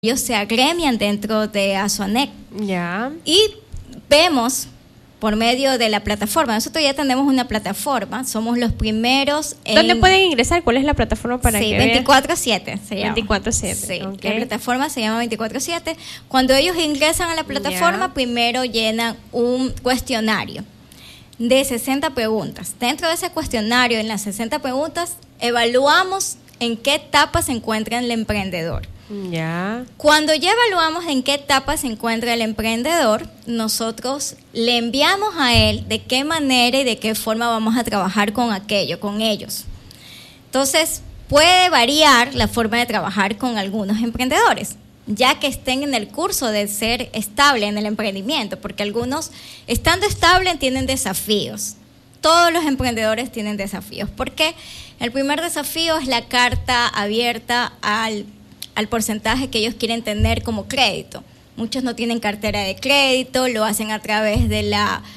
ellos se agremian dentro de Azuanec. Ya. Y vemos por medio de la plataforma. Nosotros ya tenemos una plataforma, somos los primeros en... ¿Dónde pueden ingresar? ¿Cuál es la plataforma para que 24/7 se llama. 24/7. Sí, Okay. la plataforma se llama 24/7. Cuando ellos ingresan a la plataforma, primero llenan un cuestionario de 60 preguntas. Dentro de ese cuestionario, en las 60 preguntas, evaluamos en qué etapa se encuentra el emprendedor. Ya. Cuando ya evaluamos en qué etapa se encuentra el emprendedor, nosotros le enviamos a él de qué manera y de qué forma vamos a trabajar con ellos. Entonces, puede variar la forma de trabajar con algunos emprendedores, ya que estén en el curso de ser estable en el emprendimiento, porque algunos, estando estable, tienen desafíos. Todos los emprendedores tienen desafíos, porque el primer desafío es la carta abierta al porcentaje que ellos quieren tener como crédito. Muchos no tienen cartera de crédito, lo hacen a través de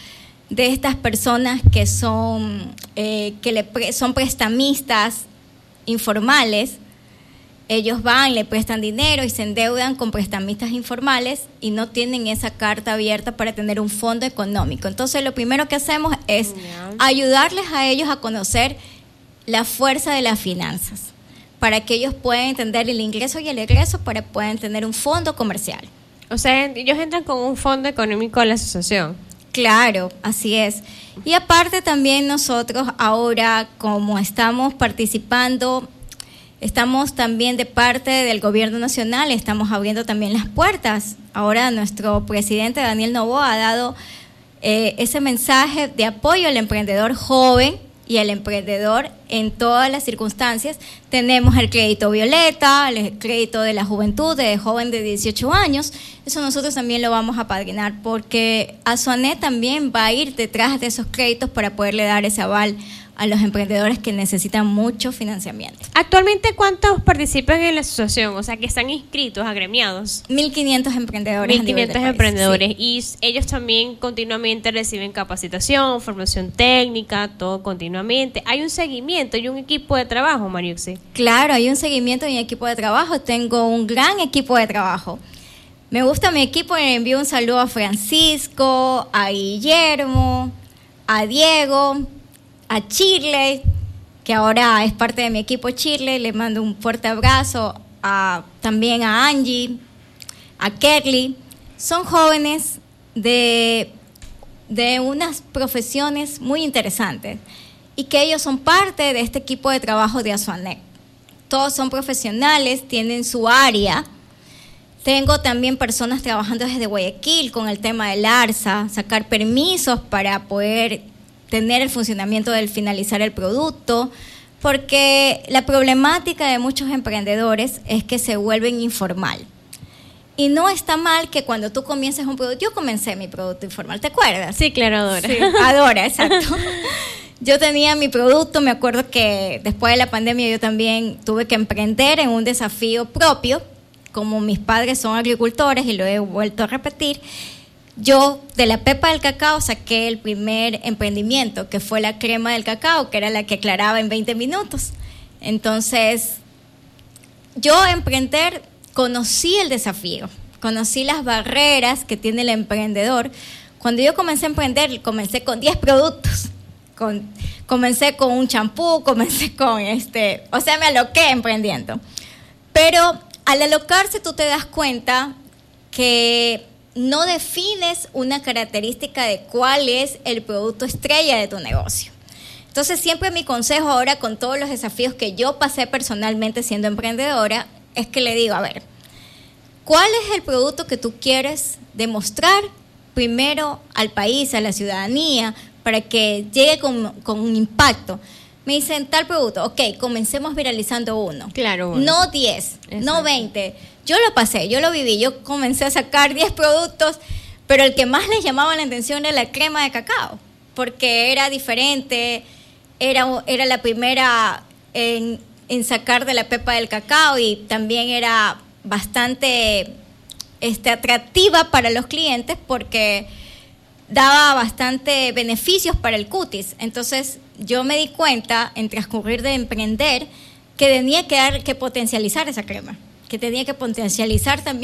estas personas que son son prestamistas informales. Ellos van, le prestan dinero y se endeudan con prestamistas informales y no tienen esa carta abierta para tener un fondo económico. Entonces, lo primero que hacemos es ayudarles a ellos a conocer la fuerza de las finanzas, para que ellos puedan entender el ingreso y el egreso, para que puedan tener un fondo comercial. O sea, ellos entran con un fondo económico a la asociación. Claro, así es. Y aparte también nosotros ahora, como estamos participando, estamos también de parte del gobierno nacional, estamos abriendo también las puertas. Ahora nuestro presidente Daniel Noboa ha dado ese mensaje de apoyo al emprendedor joven y al emprendedor en todas las circunstancias. Tenemos el crédito Violeta, el crédito de la juventud, de joven de 18 años. Eso nosotros también lo vamos a padrinar, porque Azuanec también va a ir detrás de esos créditos para poderle dar ese aval a los emprendedores que necesitan mucho financiamiento. Actualmente, ¿cuántos participan en la asociación? O sea, que están inscritos, agremiados. 1.500 emprendedores. 1.500 emprendedores. Sí. Y ellos también continuamente reciben capacitación, formación técnica, todo continuamente. Hay un seguimiento y un equipo de trabajo, Mariuxi. Claro, hay un seguimiento y un equipo de trabajo. Tengo un gran equipo de trabajo. Me gusta mi equipo y le envío un saludo a Francisco, a Guillermo, a Diego, a Shirley, que ahora es parte de mi equipo Shirley. Le mando un fuerte abrazo también a Angie, a Kerly. Son jóvenes de unas profesiones muy interesantes y que ellos son parte de este equipo de trabajo de Azuanec. Todos son profesionales, tienen su área. Tengo también personas trabajando desde Guayaquil con el tema del ARSA, sacar permisos para poder tener el funcionamiento del finalizar el producto, porque la problemática de muchos emprendedores es que se vuelven informal. Y no está mal que cuando tú comiences un producto, yo comencé mi producto informal, ¿te acuerdas? Sí, claro, Adora. Sí, Adora, exacto. Yo tenía mi producto, me acuerdo que después de la pandemia yo también tuve que emprender en un desafío propio, como mis padres son agricultores y lo he vuelto a repetir. Yo de la pepa del cacao saqué el primer emprendimiento, que fue la crema del cacao, que era la que aclaraba en 20 minutos. Entonces, yo emprender, conocí el desafío, conocí las barreras que tiene el emprendedor. Cuando yo comencé a emprender, comencé con 10 productos. Comencé con un champú, comencé con o sea, me aloqué emprendiendo. Pero al alocarse tú te das cuenta que no defines una característica de cuál es el producto estrella de tu negocio. Entonces, siempre mi consejo ahora, con todos los desafíos que yo pasé personalmente siendo emprendedora, es que le digo, a ver, ¿cuál es el producto que tú quieres demostrar primero al país, a la ciudadanía, para que llegue con un impacto? Me dicen, tal producto, ok, comencemos viralizando uno. Claro. Bueno. No 10, no 20. Yo lo pasé, yo lo viví, yo comencé a sacar 10 productos, pero el que más les llamaba la atención era la crema de cacao, porque era diferente, era la primera en sacar de la pepa del cacao y también era bastante atractiva para los clientes porque daba bastante beneficios para el cutis. Entonces yo me di cuenta en transcurrir de emprender que tenía que potencializar esa crema, que tenía que potencializar también